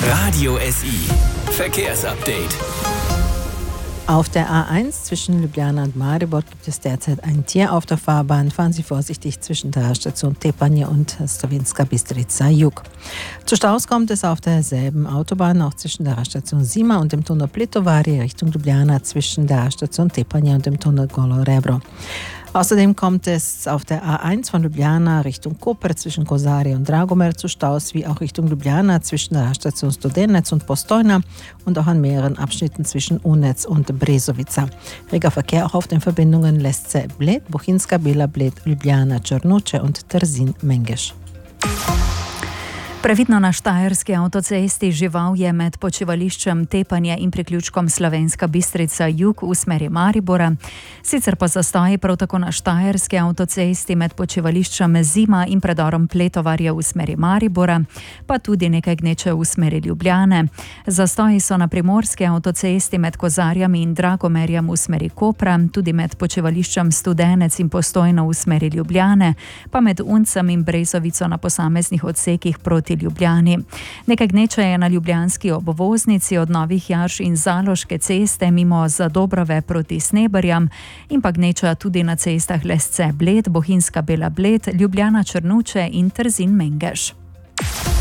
Radio SI Verkehrsupdate. Auf der A1 zwischen Ljubljana und Maribor gibt es derzeit ein Tier auf der Fahrbahn. Fahren Sie vorsichtig zwischen der Station Tepanje und Slovenska Bistrica Jug. Zu Staus kommt es auf derselben Autobahn, auch zwischen der Station Zima und dem Tunnel Plitovari Richtung Ljubljana, zwischen der Station Tepanje und dem Tunnel Golo Rebro. Außerdem kommt es auf der A1 von Ljubljana Richtung Koper zwischen Kozari und Dragomer zu Staus, wie auch Richtung Ljubljana zwischen der Station Studenec und Postojna und auch an mehreren Abschnitten zwischen Unec und Brezovica. Reger Verkehr auch auf den Verbindungen Lesce Bled, Bohinjska Bela Bled, Ljubljana Črnuče und Trzin-Mengeš. Previdno na štajerski avtocesti Živavje med počivališčem Tepanje in priključkom Slovenska Bistrica Jug v smeri Maribora. Sicer pa zastoji prav tako na štajerski avtocesti med počivališčem Zima in predorom Pletovarje v smeri Maribora, pa tudi nekaj gneče v smeri Ljubljane. Zastoji so na primorski avtocesti med Kozarjami in Dragomerjem v smeri Kopra, tudi med počivališčem Studenec in Postojno v smeri Ljubljane, pa med Uncem in Brezovico na posameznih odsekih proti Ljubljani. Nekaj gneče je na ljubljanski obvoznici od Novih Jarš in Zaloške ceste mimo Zadobrove proti Sneberjam in pa gneča tudi na cestah Lesce Bled, Bohinjska Bela Bled, Ljubljana Črnuče in Trzin-Mengeš.